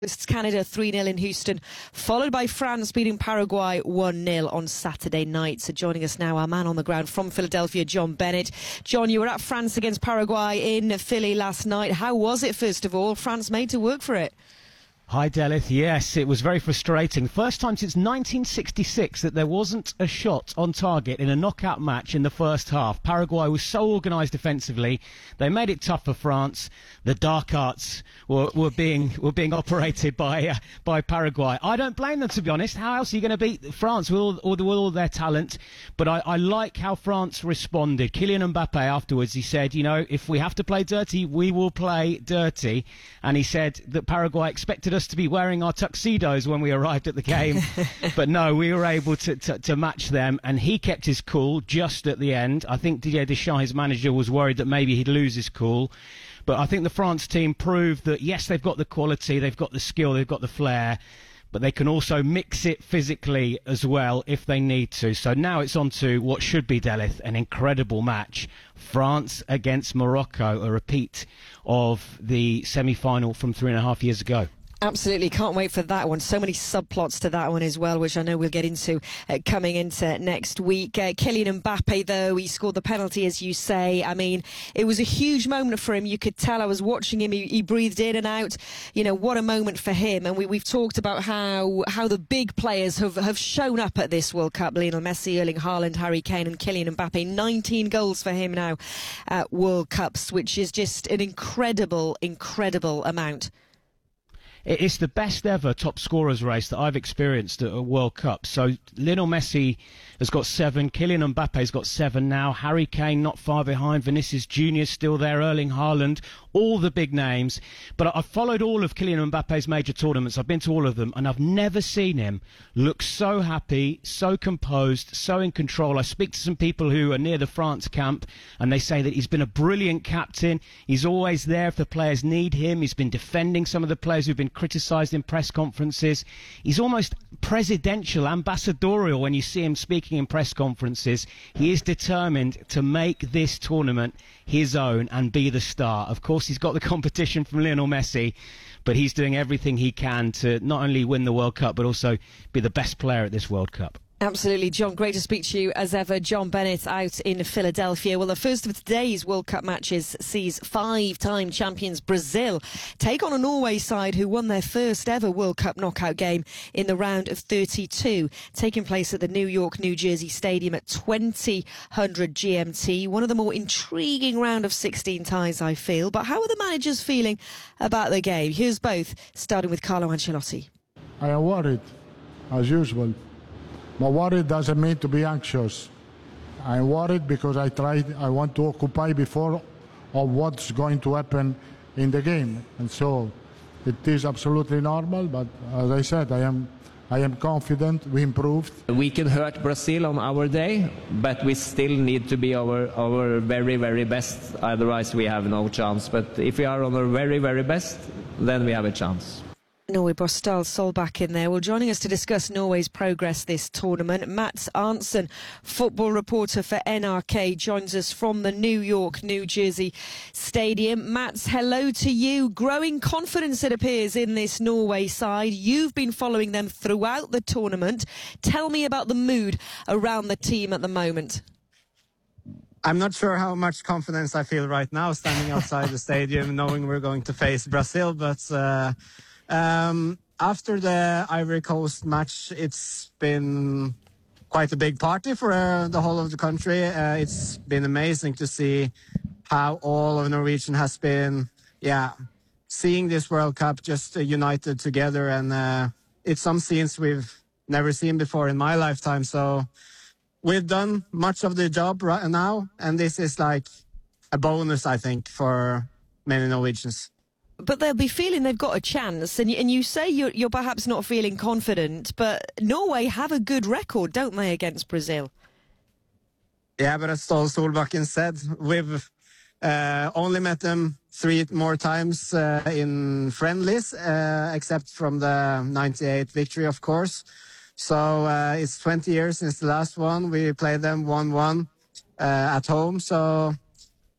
It's Canada 3-0 in Houston, followed by France beating Paraguay 1-0 on Saturday night. So joining us now, our man on the ground from Philadelphia, John Bennett. John, you were at France against Paraguay in Philly last night. How was it, first of all? France made to work for it. Hi, Delith. Yes, it was very frustrating. First time since 1966 that there wasn't a shot on target in a knockout match in the first half. Paraguay was so organised defensively. They made it tough for France. The dark arts were being operated by Paraguay. I don't blame them, to be honest. How else are you going to beat France with all their talent? But I like how France responded. Kylian Mbappe afterwards, he said, you know, if we have to play dirty, we will play dirty. And he said that Paraguay expected us to be wearing our tuxedos when we arrived at the game. But no, we were able to match them, and he kept his cool just at the end. I think Didier Deschamps, his manager, was worried that maybe he'd lose his cool. But I think the France team proved that, yes, they've got the quality, they've got the skill, they've got the flair, but they can also mix it physically as well if they need to. So now it's on to what should be, Delith, an incredible match. France against Morocco, a repeat of the semi-final from 3.5 years ago. Absolutely, can't wait for that one. So many subplots to that one as well, which I know we'll get into coming into next week. Kylian Mbappe, though, he scored the penalty, as you say. I mean, it was a huge moment for him. You could tell. I was watching him. He breathed in and out. You know, what a moment for him. And we've talked about how the big players have shown up at this World Cup. Lionel Messi, Erling Haaland, Harry Kane and Kylian Mbappe. 19 goals for him now at World Cups, which is just an incredible, incredible amount. It's the best ever top scorers race that I've experienced at a World Cup. So Lionel Messi has got 7, Kylian Mbappe's got 7 now, Harry Kane not far behind, Vinicius Junior still there, Erling Haaland, all the big names. But I've followed all of Kylian Mbappe's major tournaments. I've been to all of them, and I've never seen him look so happy, so composed, so in control. I speak to some people who are near the France camp, and they say that he's been a brilliant captain. He's always there if the players need him. He's been defending some of the players who've been criticised in press conferences. He's almost presidential, ambassadorial when you see him speaking in press conferences. He is determined to make this tournament his own and be the star. Of course, he's got the competition from Lionel Messi, but he's doing everything he can to not only win the World Cup, but also be the best player at this World Cup. Absolutely, John. Great to speak to you as ever. John Bennett out in Philadelphia. Well, the first of today's World Cup matches sees 5-time champions Brazil take on a Norway side who won their first ever World Cup knockout game in the round of 32, taking place at the New York, New Jersey Stadium at 2000 GMT. One of the more intriguing round of 16 ties, I feel. But how are the managers feeling about the game? Here's both, starting with Carlo Ancelotti. I am worried, as usual. But worried doesn't mean to be anxious. I'm worried because I want to occupy before of what's going to happen in the game. And so it is absolutely normal, but as I said, I am confident we improved. We can hurt Brazil on our day, but we still need to be our very, very best. Otherwise we have no chance. But if we are on our very, very best, then we have a chance. Norway Bostal Solback in there. Well, joining us to discuss Norway's progress this tournament, Mats Arntzen, football reporter for NRK, joins us from the New York, New Jersey Stadium. Mats, hello to you. Growing confidence, it appears, in this Norway side. You've been following them throughout the tournament. Tell me about the mood around the team at the moment. I'm not sure how much confidence I feel right now standing outside the stadium knowing we're going to face Brazil, but after the Ivory Coast match, it's been quite a big party for the whole of the country. It's been amazing to see how all of Norwegian has been, seeing this World Cup just united together. And it's some scenes we've never seen before in my lifetime. So we've done much of the job right now. And this is like a bonus, I think, for many Norwegians. But they'll be feeling they've got a chance, and you say you're perhaps not feeling confident, but Norway have a good record, don't they, against Brazil? Yeah, but as Ståle Solbakken said, we've only met them 3 more times in friendlies, except from the 98 victory, of course. So it's 20 years since the last one. We played them 1-1 at home, so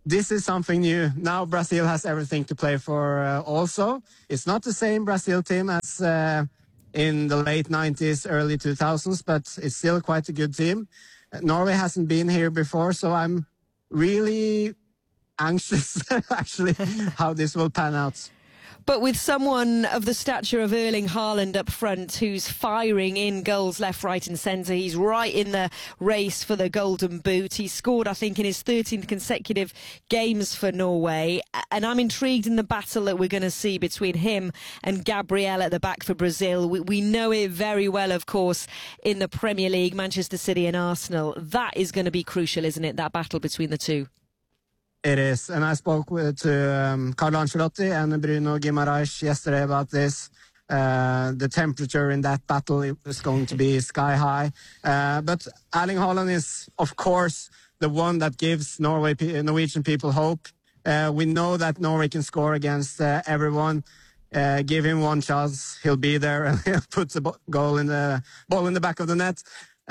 this is something new. Now Brazil has everything to play for also. It's not the same Brazil team as in the late 90s, early 2000s, but it's still quite a good team. Norway hasn't been here before, so I'm really anxious, actually, how this will pan out. But with someone of the stature of Erling Haaland up front, who's firing in goals left, right and centre, he's right in the race for the Golden Boot. He scored, I think, in his 13th consecutive games for Norway. And I'm intrigued in the battle that we're going to see between him and Gabriel at the back for Brazil. We know it very well, of course, in the Premier League, Manchester City and Arsenal. That is going to be crucial, isn't it, that battle between the two? It is, and I spoke to Carlo Ancelotti and Bruno Guimaraes yesterday about this. The temperature in that battle is going to be sky high. But Erling Haaland is, of course, the one that gives Norwegian people hope. We know that Norway can score against everyone. Give him one chance, he'll be there and he'll put the ball in the back of the net.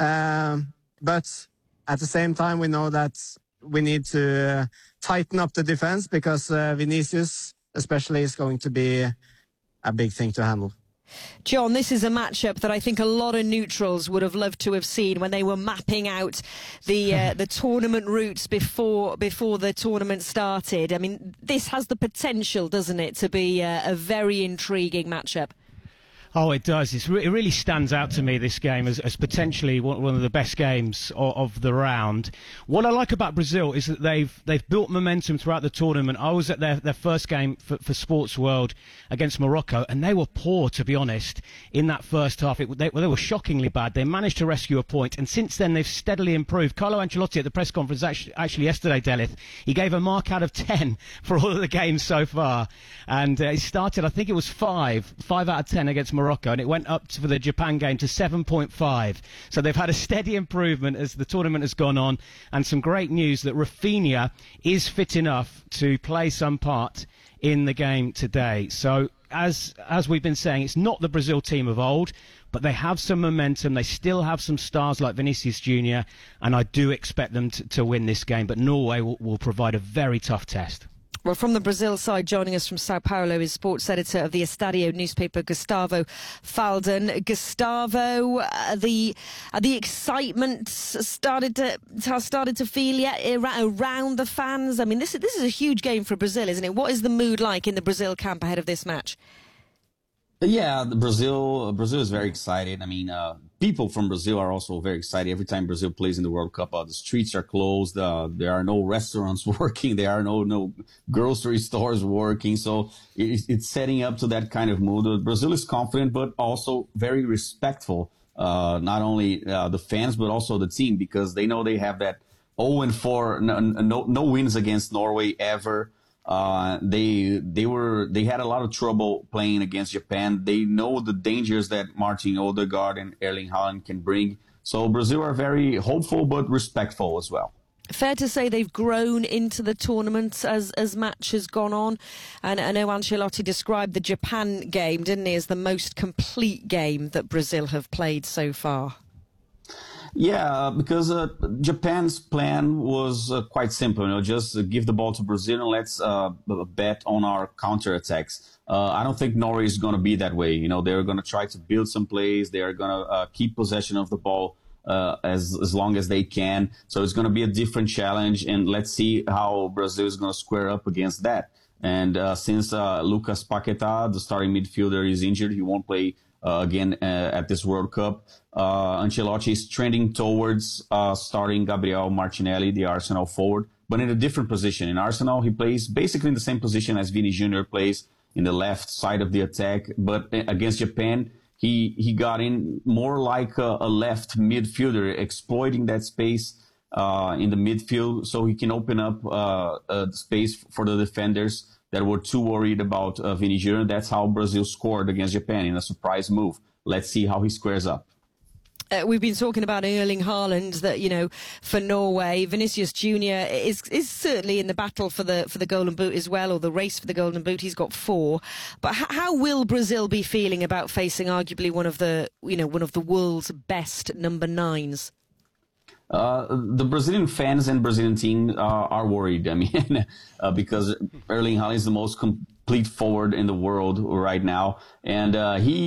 But at the same time, we know that we need to tighten up the defense because Vinicius especially is going to be a big thing to handle. John, this is a matchup that I think a lot of neutrals would have loved to have seen when they were mapping out the tournament routes before the tournament started. I mean, this has the potential, doesn't it, to be a very intriguing matchup. Oh, it does. It really stands out to me, this game, as potentially one of the best games of the round. What I like about Brazil is that they've built momentum throughout the tournament. I was at their first game for Sports World against Morocco, and they were poor, to be honest, in that first half. They were shockingly bad. They managed to rescue a point, and since then they've steadily improved. Carlo Ancelotti at the press conference actually yesterday, Delith, he gave a mark out of 10 for all of the games so far. And it started, I think it was 5 out of 10 against Morocco, and it went up for the Japan game to 7.5. So they've had a steady improvement as the tournament has gone on, and some great news that Rafinha is fit enough to play some part in the game today. So as we've been saying, it's not the Brazil team of old, but they have some momentum. They still have some stars like Vinicius Junior, and I do expect them to win this game, but Norway will provide a very tough test. Well, from the Brazil side, joining us from Sao Paulo is sports editor of the Estadio newspaper, Gustavo Falden. Gustavo, the excitement started to feel yet around the fans. I mean, this is a huge game for Brazil, isn't it? What is the mood like in the Brazil camp ahead of this match? Yeah, Brazil is very excited. I mean, people from Brazil are also very excited. Every time Brazil plays in the World Cup, the streets are closed. There are no restaurants working. There are no grocery stores working. So it's setting up to that kind of mood. Brazil is confident, but also very respectful. Not only the fans, but also the team, because they know they have that 0-4, no wins against Norway ever. They had a lot of trouble playing against Japan. They know the dangers that Martin Odegaard and Erling Haaland can bring. So Brazil are very hopeful but respectful as well. Fair to say they've grown into the tournament as match has gone on. And I know Ancelotti described the Japan game, didn't he, as the most complete game that Brazil have played so far. Yeah, because Japan's plan was quite simple. Just give the ball to Brazil and let's bet on our counterattacks. I don't think Norway is going to be that way. They're going to try to build some plays. They are going to keep possession of the ball as long as they can. So it's going to be a different challenge, and let's see how Brazil is going to square up against that. And since Lucas Paquetá, the starting midfielder, is injured, he won't play again at this World Cup. Ancelotti is trending towards starting Gabriel Martinelli, the Arsenal forward, but in a different position. In Arsenal, he plays basically in the same position as Vini Jr. plays, in the left side of the attack. But against Japan, he got in more like a left midfielder, exploiting that space in the midfield so he can open up space for the defenders that were too worried about Vini Jr. That's how Brazil scored against Japan in a surprise move. Let's see how he squares up. We've been talking about Erling Haaland, that, for Norway, Vinicius Junior is certainly in the battle for the Golden Boot as well, or the race for the Golden Boot. He's got 4. But how will Brazil be feeling about facing arguably one of the world's best number 9s? The Brazilian fans and Brazilian team are worried. I mean, because Erling Haaland is the most complete forward in the world right now, and he